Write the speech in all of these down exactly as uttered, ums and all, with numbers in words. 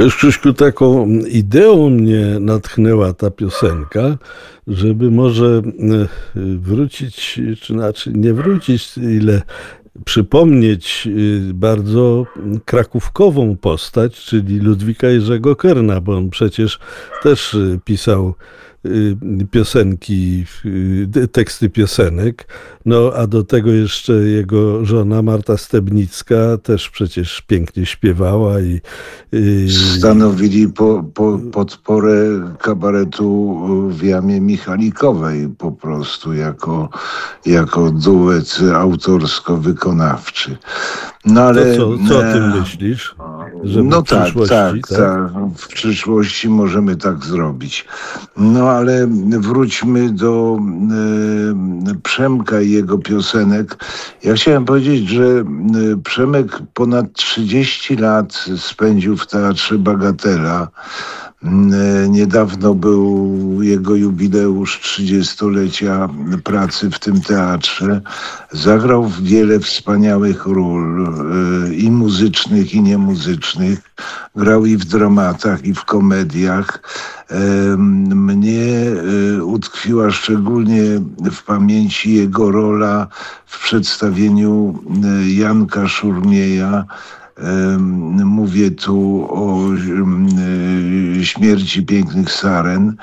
Wiesz, Krzyśku, taką ideą mnie natchnęła ta piosenka, żeby może e, wrócić, czy znaczy nie wrócić, ile przypomnieć e, bardzo krakówkową postać, czyli Ludwika Jerzego Kerna, bo on przecież też e, pisał e, piosenki, e, teksty piosenek, no a do tego jeszcze jego żona Marta Stebnicka też przecież pięknie śpiewała i, i Stanowili po, po, podporę kabaretu w Jamie Michalikowej po prostu jako, jako duet autorsko-wykonawczy. No to ale co, co o tym e, myślisz? Żeby w no tak, przyszłości, tak, tak? tak. W przyszłości możemy tak zrobić. No ale wróćmy do e, Przemka i jego piosenek. Ja chciałem powiedzieć, że e, Przemek ponad trzydzieści lat spędził w Teatrze Bagatela. E, Niedawno był jego jubileusz trzydziestolecia pracy w tym teatrze. Zagrał w wiele wspaniałych ról, e, i muzycznych, i niemuzycznych. Grał i w dramatach, i w komediach. E, Mnie e, utkwiła szczególnie w pamięci jego rola w przedstawieniu e, Janka Szurmieja. Mówię tu o e, śmierci pięknych saren,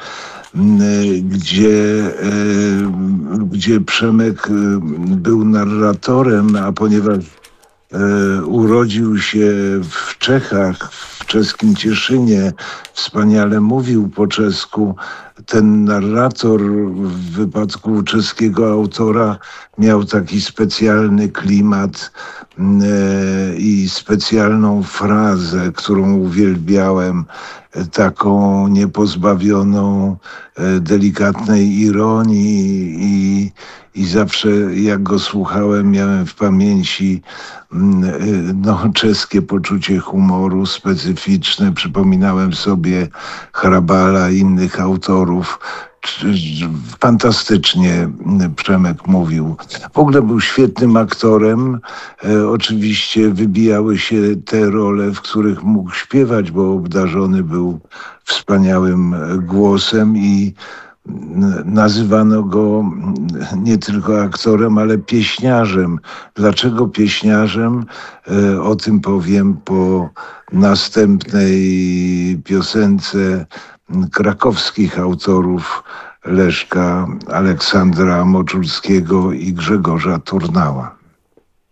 gdzie, e, gdzie Przemek e, był narratorem, a ponieważ e, urodził się w Czechach, w czeskim Cieszynie, wspaniale mówił po czesku. Ten narrator w wypadku czeskiego autora miał taki specjalny klimat e, i specjalną frazę, którą uwielbiałem, e, taką niepozbawioną e, delikatnej ironii i, i zawsze jak go słuchałem, miałem w pamięci mm, e, no, czeskie poczucie humoru specyficzne. Przypominałem sobie Hrabala i innych autorów. Czy- Fantastycznie Przemek mówił. W ogóle był świetnym aktorem. E, oczywiście wybijały się te role, w których mógł śpiewać, bo obdarzony był wspaniałym e, głosem i n- nazywano go mm, nie tylko aktorem, ale pieśniarzem. Dlaczego pieśniarzem? E, O tym powiem po następnej piosence krakowskich autorów Leszka Aleksandra Moczulskiego i Grzegorza Turnała.